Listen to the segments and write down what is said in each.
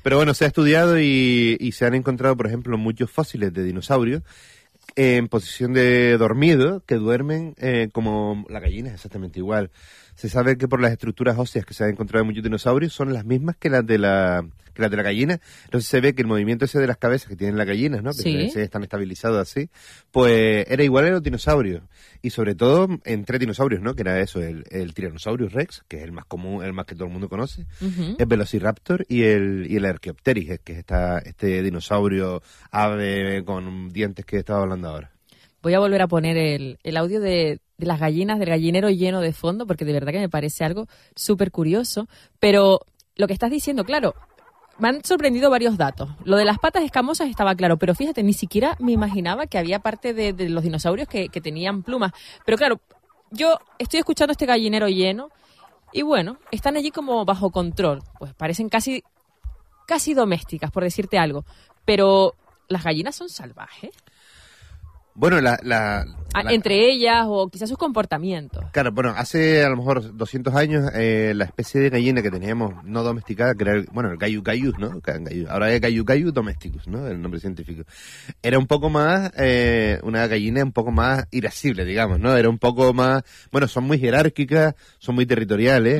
Pero bueno, se ha estudiado y se han encontrado, por ejemplo, muchos fósiles de dinosaurios en posición de dormido, que duermen como la gallina, es exactamente igual. Se sabe que por las estructuras óseas que se han encontrado en muchos dinosaurios son las mismas que las de la gallina. Entonces se ve que el movimiento ese de las cabezas que tienen las gallinas, ¿no? Que Sí. están estabilizados así, pues era igual en los dinosaurios. Y sobre todo en 3 dinosaurios, ¿no? Que era eso, el Tyrannosaurus Rex, que es el más común, el más que todo el mundo conoce, Ujú. el Velociraptor y el Archaeopteryx, que es este dinosaurio ave con dientes que estaba hablando ahora. Voy a volver a poner el audio de las gallinas, del gallinero lleno de fondo, porque de verdad que me parece algo súper curioso. Pero lo que estás diciendo, claro, me han sorprendido varios datos. Lo de las patas escamosas estaba claro, pero fíjate, ni siquiera me imaginaba que había parte de los dinosaurios que tenían plumas. Pero claro, yo estoy escuchando este gallinero lleno y bueno, están allí como bajo control. Pues parecen casi domésticas, por decirte algo. Pero las gallinas son salvajes. Bueno, Entre ellas o quizás sus comportamientos. claro, bueno, hace a lo mejor 200 años la especie de gallina que teníamos no domesticada, que era el Gallus gallus, ¿no? Ahora es Gallus gallus domesticus, ¿no? El nombre científico. Era un poco más, una gallina un poco más irascible, digamos, ¿no? Era un poco más, bueno, son muy jerárquicas, son muy territoriales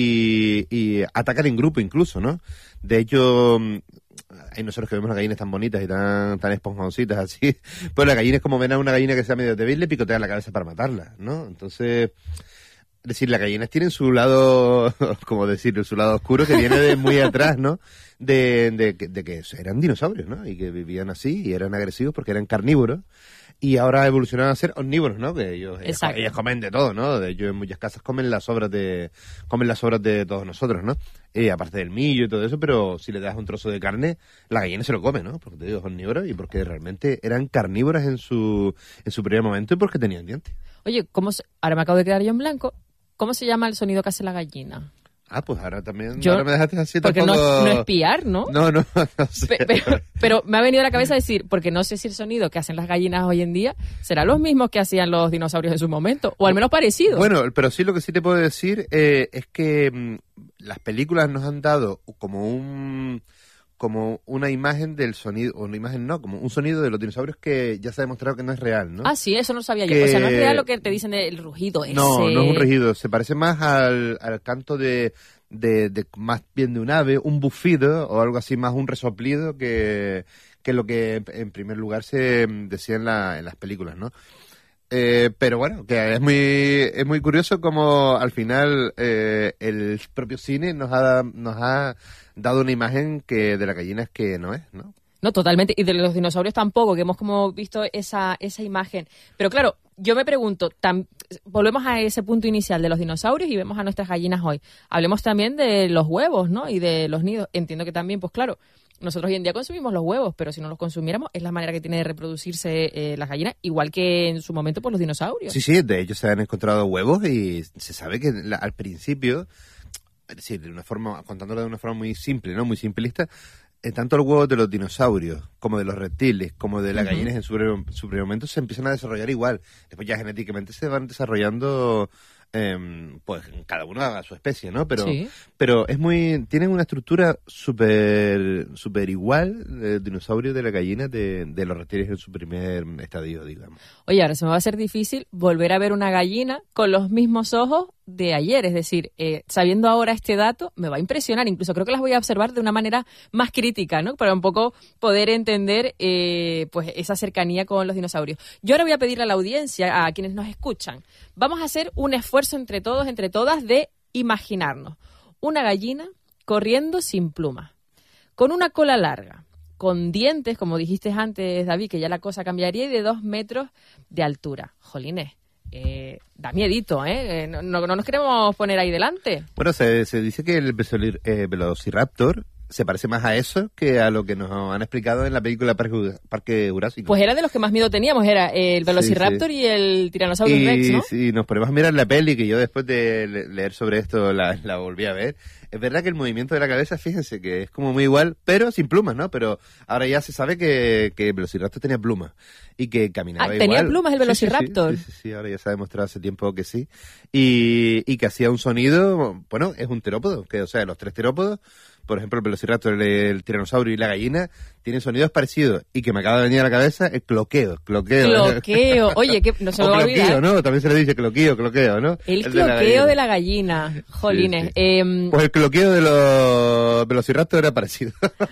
y atacan en grupo incluso, ¿no? De hecho, hay nosotros que vemos las gallinas tan bonitas y tan esponjoncitas así, pues las gallinas, como ven a una gallina que sea medio débil, le picotean la cabeza para matarla, ¿no? Entonces, es decir, las gallinas tienen su lado, como decirlo, su lado oscuro que viene de muy atrás, ¿no? De que eran dinosaurios, ¿no? Y que vivían así y eran agresivos porque eran carnívoros. Y ahora evolucionaron a ser omnívoros, ¿no? Que ellas comen de todo, ¿no? De hecho, en muchas casas comen las sobras de todos nosotros, ¿no? Aparte del millo y todo eso, pero si le das un trozo de carne, la gallina se lo come, ¿no? Porque te digo, es omnívoro y porque realmente eran carnívoras en su primer momento y porque tenían dientes. Oye, ahora me acabo de quedar yo en blanco. ¿Cómo se llama el sonido que hace la gallina? Ah, pues ahora también, Yo- ahora me dejaste así Porque tampoco... no espiar, ¿no? No sé. Pero me ha venido a la cabeza decir, porque no sé si el sonido que hacen las gallinas hoy en día será los mismos que hacían los dinosaurios en su momento, o al menos parecido. Bueno, pero sí lo que sí te puedo decir es que las películas nos han dado como una imagen del sonido, o una imagen no, como un sonido de los dinosaurios que ya se ha demostrado que no es real, ¿no? Ah, sí, eso no sabía yo. Que- O sea, no es real lo que te dicen del rugido ese. No es un rugido, se parece más al canto de más bien de un ave, un bufido o algo así, más un resoplido que lo que en primer lugar se decía en las películas, ¿no? Pero bueno, que es muy curioso como al final el propio cine nos ha dado una imagen que de la gallina es que no es, ¿no? No, totalmente. Y de los dinosaurios tampoco, que hemos como visto esa imagen. Pero claro, yo me pregunto, volvemos a ese punto inicial de los dinosaurios y vemos a nuestras gallinas hoy. Hablemos también de los huevos, ¿no? Y de los nidos. Entiendo que también, pues claro, nosotros hoy en día consumimos los huevos, pero si no los consumiéramos es la manera que tiene de reproducirse las gallinas, igual que en su momento pues los dinosaurios. Sí, de hecho se han encontrado huevos y se sabe que al principio, es decir, contándolo de una forma muy simple, ¿no? Muy simplista, tanto los huevos de los dinosaurios, como de los reptiles, como de las gallinas en su primer momento se empiezan a desarrollar igual. Después ya genéticamente se van desarrollando, pues cada uno a su especie, ¿no? Pero, Sí. pero tienen una estructura súper igual del dinosaurio de la gallina de los reptiles en su primer estadio, digamos. Oye, ahora se me va a hacer difícil volver a ver una gallina con los mismos ojos de ayer. Es decir, sabiendo ahora este dato, me va a impresionar. Incluso creo que las voy a observar de una manera más crítica, ¿no? Para un poco poder entender pues esa cercanía con los dinosaurios. Yo ahora voy a pedirle a la audiencia, a quienes nos escuchan, vamos a hacer un esfuerzo entre todos, entre todas, de imaginarnos una gallina corriendo sin plumas, con una cola larga, con dientes, como dijiste antes, David, que ya la cosa cambiaría, y de 2 metros de altura. Jolines, da miedito, ¿eh? No nos queremos poner ahí delante. Bueno, se dice que el Velociraptor se parece más a eso que a lo que nos han explicado en la película Parque Jurásico. Pues era de los que más miedo teníamos, era el Velociraptor y el Tyrannosaurus Rex, ¿no? Si nos ponemos a mirar la peli, que yo después de leer sobre esto la volví a ver, es verdad que el movimiento de la cabeza, fíjense que es como muy igual, pero sin plumas, ¿no? Pero ahora ya se sabe que el Velociraptor tenía plumas y que caminaba igual. ¿Tenía plumas el Velociraptor? Sí, ahora ya se ha demostrado hace tiempo que sí. Y que hacía un sonido, bueno, es un terópodo, que o sea, los 3 terópodos por ejemplo, el velociraptor, el tiranosaurio y la gallina, tienen sonidos parecidos. Y que me acaba de venir a la cabeza el cloqueo. Cloqueo. Oye, que no se me va a olvidar. ¿No? También se le dice cloqueo, ¿no? El cloqueo de la gallina. Jolines. Sí, sí. Pues el cloqueo de los velociraptor era parecido.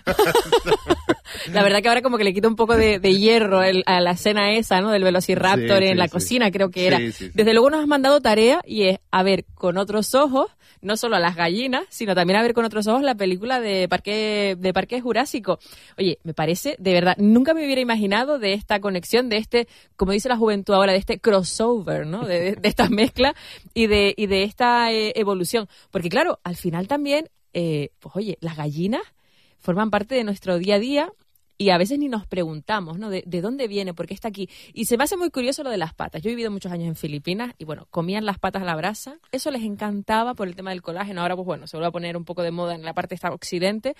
La verdad que ahora como que le quita un poco de hierro a la escena esa, ¿no? Del velociraptor en la cocina, creo que era. Sí. Desde luego nos has mandado tarea y es a ver con otros ojos, no solo a las gallinas, sino también a ver con otros ojos la película de Parque Jurásico. Oye, me parece, de verdad, nunca me hubiera imaginado de esta conexión, de este, como dice la juventud ahora, de este crossover, ¿no? De esta mezcla y de esta evolución. Porque claro, al final también, pues oye, las gallinas forman parte de nuestro día a día. Y a veces ni nos preguntamos, ¿no? ¿De dónde viene? ¿Por qué está aquí? Y se me hace muy curioso lo de las patas. Yo he vivido muchos años en Filipinas y, bueno, comían las patas a la brasa. Eso les encantaba por el tema del colágeno. Ahora, pues bueno, se vuelve a poner un poco de moda en la parte esta occidente.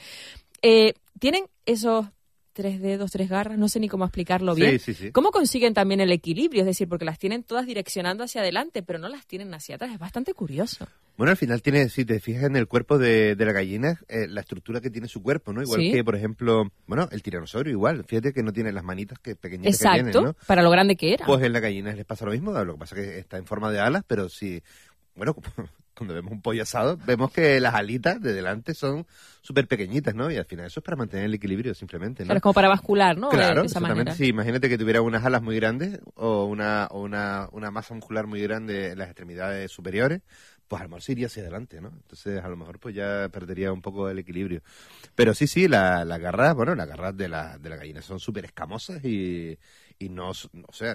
Tienen esos 3 dedos, 3 garras, no sé ni cómo explicarlo bien. Sí. ¿Cómo consiguen también el equilibrio? Es decir, porque las tienen todas direccionando hacia adelante, pero no las tienen hacia atrás. Es bastante curioso. Bueno, al final tiene, si te fijas en el cuerpo de la gallina, la estructura que tiene su cuerpo, ¿no? Igual que, por ejemplo, bueno, el tiranosaurio igual. Fíjate que no tiene las manitas pequeñitas que tienen, ¿no? Para lo grande que era. Pues en la gallina les pasa lo mismo, lo que pasa es que está en forma de alas, pero sí, bueno, cuando vemos un pollo asado, vemos que las alitas de delante son súper pequeñitas, ¿no? Y al final eso es para mantener el equilibrio simplemente, ¿no? Pero es como para bascular, ¿no? Claro, de esa exactamente. manera. Sí, imagínate que tuviera unas alas muy grandes o una masa muscular muy grande en las extremidades superiores, pues a lo mejor se iría hacia adelante, ¿no? Entonces a lo mejor pues ya perdería un poco el equilibrio. Pero sí, las garras de la gallina son súper escamosas y no, o sea,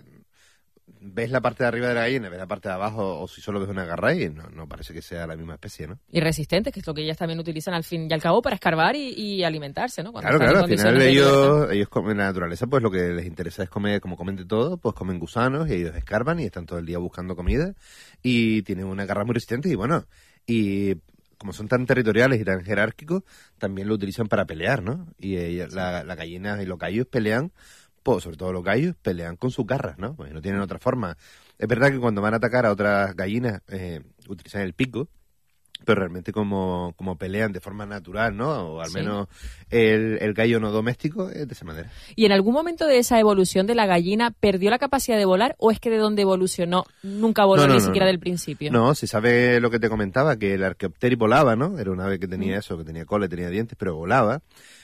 ves la parte de arriba de la gallina, ves la parte de abajo, o si solo ves una garra y no parece que sea la misma especie, ¿no? Y resistentes, que es lo que ellas también utilizan al fin y al cabo para escarbar y alimentarse, ¿no? Cuando claro, al final ellos comen en la naturaleza, pues lo que les interesa es comer, como comen de todo, pues comen gusanos y ellos escarban y están todo el día buscando comida y tienen una garra muy resistente y bueno, y como son tan territoriales y tan jerárquicos, también lo utilizan para pelear, ¿no? Y la gallina y los gallos pelean, sobre todo los gallos, pelean con sus garras, ¿no? Pues no tienen otra forma. Es verdad que cuando van a atacar a otras gallinas utilizan el pico, pero realmente como pelean de forma natural, ¿no? O al menos el gallo no doméstico es de esa manera. ¿Y en algún momento de esa evolución de la gallina perdió la capacidad de volar o es que de donde evolucionó nunca voló ni siquiera del principio? No, se sabe lo que te comentaba, que el Archaeopteryx volaba, ¿no? Era un ave que tenía eso, que tenía cola, tenía dientes, pero volaba.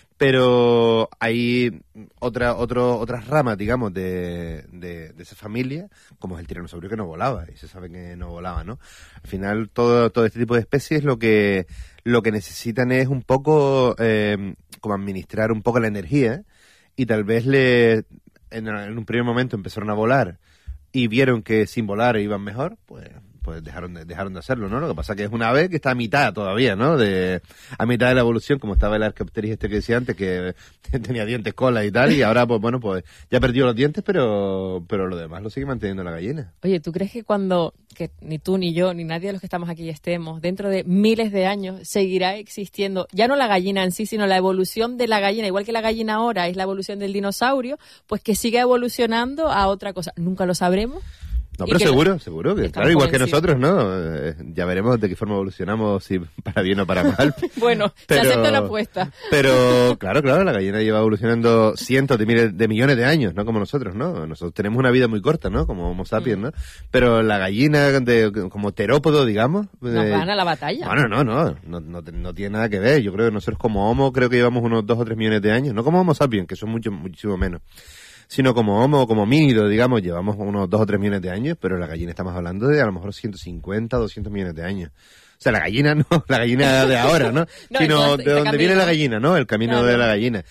Pero hay otras ramas, digamos, de esa familia, como es el tiranosaurio que no volaba, y se sabe que no volaba, ¿no? Al final, todo este tipo de especies lo que necesitan es un poco, como administrar un poco la energía, y tal vez en un primer momento empezaron a volar, y vieron que sin volar iban mejor, pues dejaron de hacerlo, ¿no? Lo que pasa es que es una ave que está a mitad todavía, ¿no? A mitad de la evolución, como estaba el Archaeopteryx que decía antes, que tenía dientes, cola y tal, y ahora, pues bueno, pues ya perdió los dientes, pero lo demás lo sigue manteniendo la gallina. Oye, ¿tú crees que ni tú, ni yo, ni nadie de los que estamos aquí estemos, dentro de miles de años, seguirá existiendo, ya no la gallina en sí, sino la evolución de la gallina, igual que la gallina ahora es la evolución del dinosaurio, pues que siga evolucionando a otra cosa? ¿Nunca lo sabremos? No, pero seguro que claro, igual que nosotros, ¿no? Ya veremos de qué forma evolucionamos, si para bien o para mal. Bueno, se acepta la apuesta. Pero claro, la gallina lleva evolucionando cientos de miles de millones de años, ¿no? Como nosotros, ¿no? Nosotros tenemos una vida muy corta, ¿no? Como Homo sapiens, ¿no? Pero la gallina, como terópodo, digamos... Nos gana la batalla. Bueno, no tiene nada que ver. Yo creo que nosotros como Homo creo que llevamos unos 2 o 3 millones de años, no como Homo sapiens, que son muchísimo menos, sino como Homo, como homínido, digamos, llevamos unos 2 o 3 millones de años, pero la gallina estamos hablando de a lo mejor 150, 200 millones de años. O sea, la gallina no, la gallina de ahora, ¿no? Sino de dónde viene la gallina, ¿no? El camino de la gallina.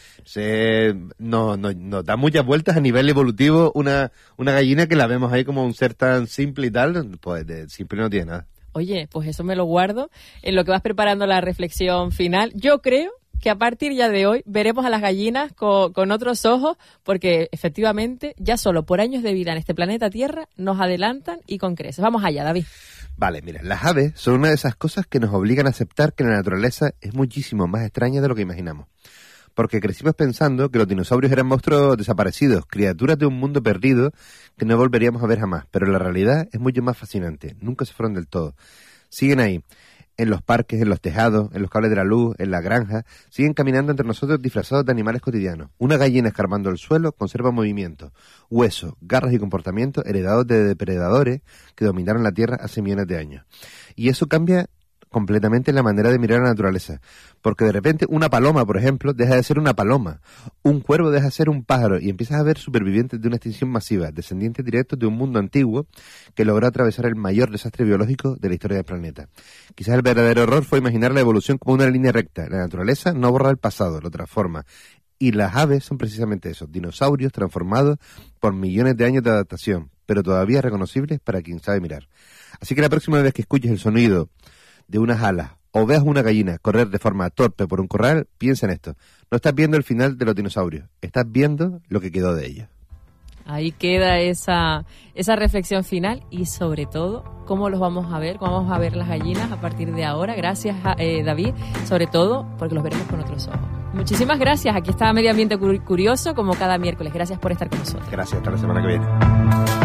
Nos da muchas vueltas a nivel evolutivo una gallina que la vemos ahí como un ser tan simple y tal, pues de simple no tiene nada. Oye, pues eso me lo guardo en lo que vas preparando la reflexión final. Yo creo que a partir ya de hoy veremos a las gallinas con otros ojos, porque efectivamente ya solo por años de vida en este planeta Tierra nos adelantan y con creces. Vamos allá, David. Vale, mira, las aves son una de esas cosas que nos obligan a aceptar que la naturaleza es muchísimo más extraña de lo que imaginamos. Porque crecimos pensando que los dinosaurios eran monstruos desaparecidos, criaturas de un mundo perdido que no volveríamos a ver jamás. Pero la realidad es mucho más fascinante. Nunca se fueron del todo. Siguen ahí. en los parques, en los tejados, en los cables de la luz, en la granja, siguen caminando entre nosotros disfrazados de animales cotidianos. Una gallina escarbando el suelo conserva movimiento, huesos, garras y comportamientos heredados de depredadores que dominaron la Tierra hace millones de años. Y eso cambia completamente la manera de mirar a la naturaleza, porque de repente una paloma, por ejemplo, deja de ser una paloma, un cuervo deja de ser un pájaro y empiezas a ver supervivientes de una extinción masiva, descendientes directos de un mundo antiguo que logró atravesar el mayor desastre biológico de la historia del planeta. Quizás el verdadero error fue imaginar la evolución como una línea recta. La naturaleza no borra el pasado, lo transforma. Y las aves son precisamente eso, dinosaurios transformados por millones de años de adaptación, pero todavía reconocibles para quien sabe mirar. Así que la próxima vez que escuches el sonido de unas alas o veas una gallina correr de forma torpe por un corral, piensa en esto. No estás viendo el final de los dinosaurios, estás viendo lo que quedó de ellos. Ahí queda esa reflexión final y sobre todo cómo los vamos a ver, cómo vamos a ver las gallinas a partir de ahora. Gracias, David, sobre todo porque los veremos con otros ojos. Muchísimas gracias. Aquí está Medio Ambiente Curioso como cada miércoles. Gracias por estar con nosotros. Gracias, hasta la semana que viene.